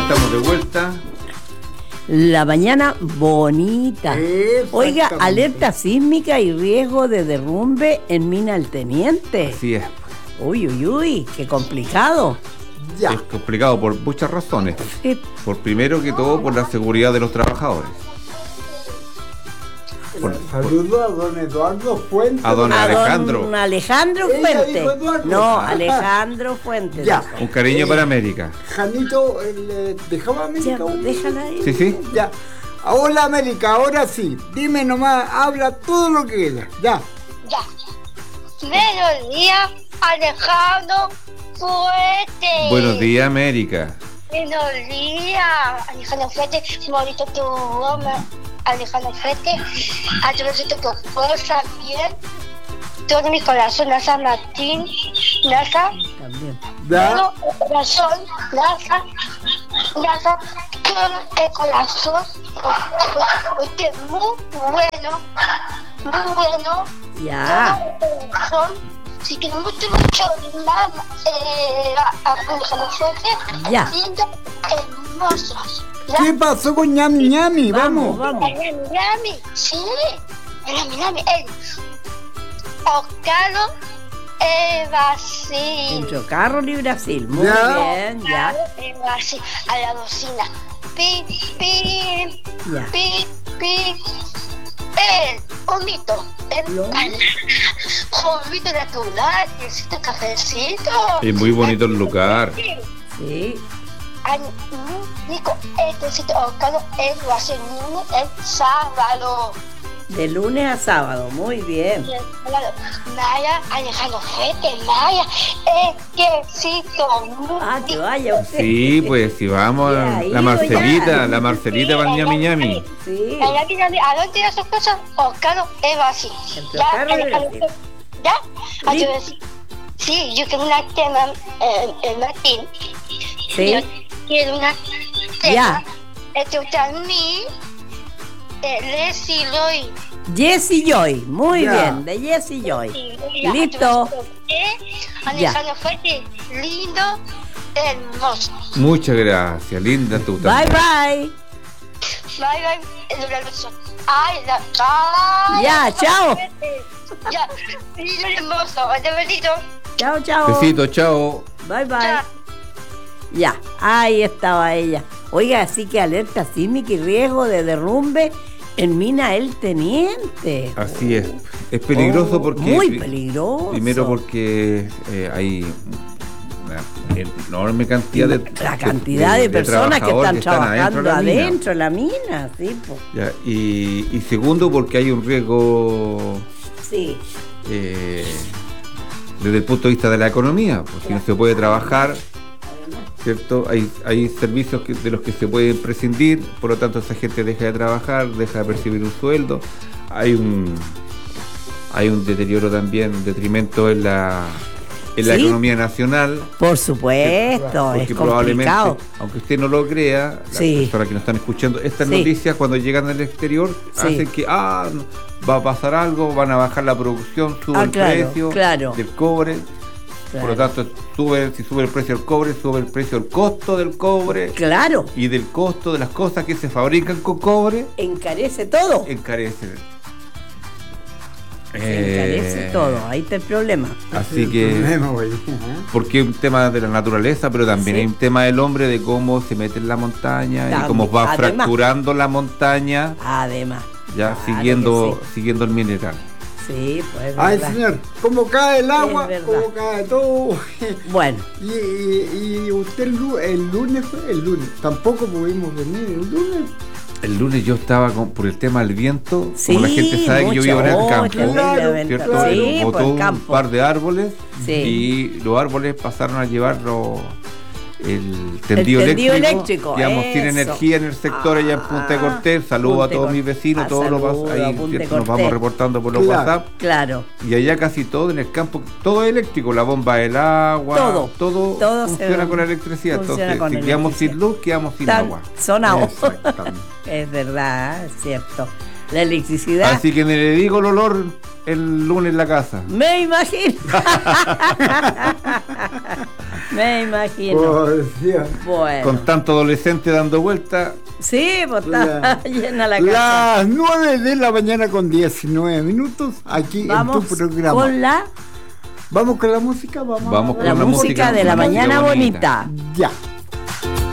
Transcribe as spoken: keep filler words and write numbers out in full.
estamos de vuelta. La mañana bonita. Oiga, alerta sísmica y riesgo de derrumbe en Mina El Teniente. Así es. Uy, uy, uy, qué complicado. Ya. Es complicado por muchas razones. Sí. Por primero que todo, por la seguridad de los trabajadores. Por, Saludo a don Eduardo Fuentes. A don a Alejandro. Don Alejandro Fuentes. No, Alejandro Fuentes. Ya. Un cariño eh, para América. Janito, eh, ¿dejaba América? Ya, déjala ahí. Sí, sí. Ya. Hola América, ahora sí. Dime nomás, habla todo lo que quieras. Ya. Ya. Buenos días, Alejandro Fuentes. Buenos días, América. Buenos días, Alejandro Fuentes. Bonito tu goma. Alejandro Fuentes, a través de tu esposa, bien, todo mi corazón, Nasa Martín, Nasa, también, todo el corazón, Nasa, Nasa, todo el corazón, usted es muy bueno, muy bueno, ya, todo el corazón, si que mucho, mucho, más, eh, a Alejandro Fuentes, ya, lindo, hermosos. ¿Qué pasó con Ñami Ñami? Vamos, Vamos. vamos. Ñami Ñami, sí. Ñami Ñami, el Oscaro el Brasil. Mucho carro y Brasil. Muy ya. bien, ya. El Brasil, a la bocina. Pi, pi, ya. pi, pi. El humito, el humito natural, necesito cafecito. Es muy bonito el lugar. Sí. Ay, Nico, este sitio Oscaro el Brasil, el sábado. De lunes a sábado, muy bien. Maya, Alejandro Fuentes, Maya, es que sí, Ah, que vaya usted. Sí, pues si vamos a la Marcelita, la Marcelita va Ñami Ñami. Sí. ¿A dónde tiene sus cosas? Oscaro es así. ¿Ya? Alejandro, ¿ya? Sí. Sí, yo quiero una tema, el Martín. Sí. Yo quiero una tema. Ya. Este usted a mí. Leslie Joy. Jessie Joy, muy ya. bien, de Jessie Joy. Sí, listo. Alejandro Fuentes, lindo, hermoso. Muchas gracias, linda tú también. Bye bye. Bye bye, el hermoso. Ay, la ay, ya, chao. Ya, lindo, hermoso. Un besito. Chao, chao. Besito, chao. Bye bye. Chao. Ya, ahí estaba ella. Oiga, así que alerta sísmica y riesgo de derrumbe en Mina El Teniente. Así es. Es peligroso oh, porque... Muy peligroso. Primero porque eh, hay una enorme cantidad de... La cantidad de, de, de personas que están, que están trabajando adentro, adentro de la mina. Sí, pues. Ya, y, y segundo porque hay un riesgo... Sí. Eh, desde el punto de vista de la economía, porque claro. No se puede trabajar... ¿Cierto? Hay, hay servicios que, de los que se pueden prescindir, por lo tanto esa gente deja de trabajar, deja de percibir un sueldo, hay un hay un deterioro también, un detrimento en la en la ¿Sí? economía nacional. Por supuesto, porque es probablemente, complicado. Aunque usted no lo crea, las sí. personas que nos están escuchando, estas sí. noticias cuando llegan al exterior sí. hacen que ah, va a pasar algo, van a bajar la producción, sube ah, el claro, precio claro. del cobre. Claro. Por lo tanto, sube, si sube el precio del cobre, sube el precio del costo del cobre. Claro. Y del costo de las cosas que se fabrican con cobre. Encarece todo. Encarece. Se eh, encarece todo, ahí está el problema. Así que, porque es un tema de la naturaleza, pero también sí. hay un tema del hombre de cómo se mete en la montaña también, y cómo va además, fracturando la montaña. Además. Ya claro siguiendo, sí. siguiendo el mineral. Sí, pues. Ay, señor, ¿cómo cae el agua? ¿Cómo cae todo? Bueno. Y, y, y usted el, el lunes fue el lunes. Tampoco pudimos venir el lunes. El lunes yo estaba con, por el tema del viento. Sí, como la gente sabe que yo vivo en el campo. Claro, ¿cierto? claro. Sí, botó un campo. par de árboles sí. y los árboles pasaron a llevarlo. El tendido, el tendido eléctrico, eléctrico digamos, sin energía en el sector ah, allá en Punta de Cortés. Saludo a todos mis vecinos, todos los ahí nos vamos reportando por los claro, WhatsApp. Claro. Y allá casi todo en el campo, todo es eléctrico, la bomba del agua, todo, todo, todo funciona se, con la electricidad. Entonces, si quedamos sin luz, quedamos sin Tan, agua. Son agua. Es verdad, es cierto. la electricidad. Así que me le digo el olor el lunes en la casa. Me imagino. Me imagino. Por Dios. Bueno. Con tanto adolescente dando vueltas. Sí, pues está La- llena la casa. Las nueve de la mañana con diecinueve minutos aquí Vamos en tu programa. con la, Vamos con la música, vamos. Vamos a- con la la música música, de la una música mañana bonita. bonita. Ya.